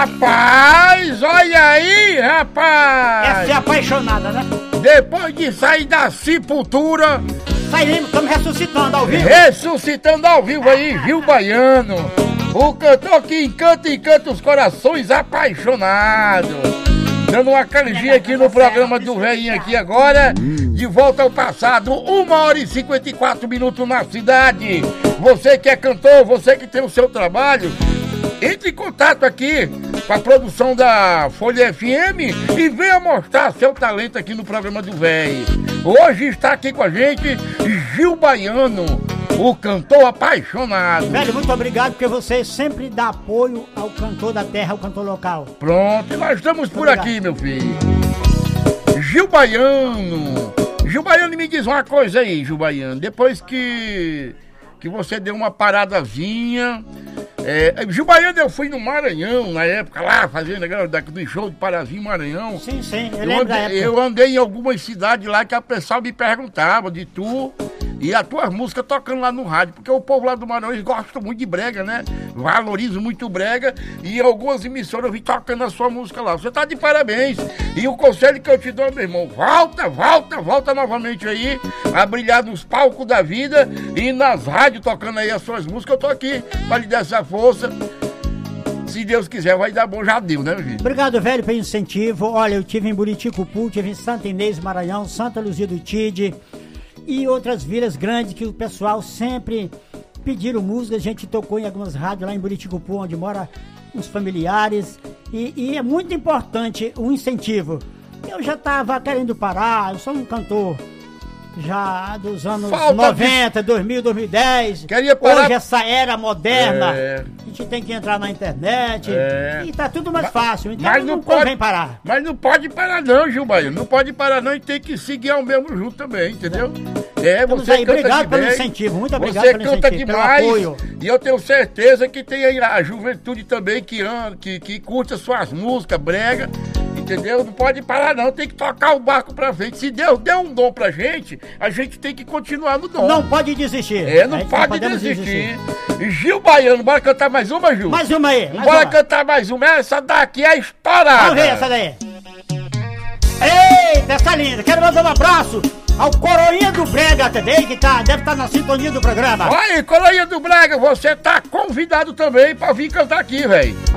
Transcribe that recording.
Rapaz, olha aí, rapaz! Essa é apaixonada, né? Depois de sair da sepultura, Saímos, estamos ressuscitando ao vivo. ressuscitando ao vivo aí, Gil Baiano. O cantor que encanta os corações apaixonados. Dando uma canjinha aqui no programa do Velhinho aqui agora. De volta ao passado, 1h54 na cidade. Você que é cantor, você que tem o seu trabalho, entre em contato aqui com a produção da Folha FM e venha mostrar seu talento aqui no programa do Velho. Hoje está aqui com a gente Gil Baiano, o cantor apaixonado. Velho, muito obrigado porque você sempre dá apoio ao cantor da terra, ao cantor local. Pronto, e nós estamos por aqui, meu filho. Gil Baiano, me diz uma coisa aí, Gil Baiano. Depois que você deu uma paradazinha... Gil Baiano, eu fui no Maranhão na época, lá fazendo negócio do show de Parazinho Maranhão. Sim, eu lembro da época. Eu andei em algumas cidades lá que a pessoa me perguntava de tu e as tuas músicas tocando lá no rádio, porque o povo lá do Maranhão, eles gostam muito de brega, né? Valorizam muito brega e algumas emissoras eu vi tocando a sua música lá. Você tá de parabéns. E o conselho que eu te dou, meu irmão, volta novamente aí a brilhar nos palcos da vida e nas rádios tocando aí as suas músicas. Eu tô aqui pra lhe dar essa força. Se Deus quiser, vai dar bom, já deu, né, meu filho? Obrigado, velho, pelo incentivo. Olha, eu tive em Buriticupu, tive em Santa Inês, Maranhão, Santa Luzia do Tide e outras vilas grandes que o pessoal sempre pediram música. A gente tocou em algumas rádios lá em Buriticupu, onde mora uns familiares. E é muito importante o incentivo. Eu já estava querendo parar, eu sou um cantor já dos anos 90, 2000, 2010. Queria parar. Hoje essa era moderna, a gente tem que entrar na internet e tá tudo mais fácil, então mas não convém parar. Mas não pode parar não, Gil Baiano, não pode parar não e tem que seguir ao mesmo junto também, entendeu? Você aí, obrigado pelo incentivo, muito obrigado pelo incentivo, você canta demais, pelo apoio. E eu tenho certeza que tem aí a juventude também que curte as suas músicas, brega. Entendeu? Não pode parar não, tem que tocar o barco pra frente. Se Deus deu um dom pra gente, a gente tem que continuar no dom. Não pode desistir. Não pode desistir. Gil Baiano, bora cantar mais uma, Gil? Mais uma aí. Bora cantar mais uma, essa daqui é estourada. Vamos ver essa daí. Eita, essa linda. Quero mandar um abraço ao Coroinha do Brega também, que deve estar na sintonia do programa. Olha aí, Coroinha do Brega, você tá convidado também pra vir cantar aqui, velho.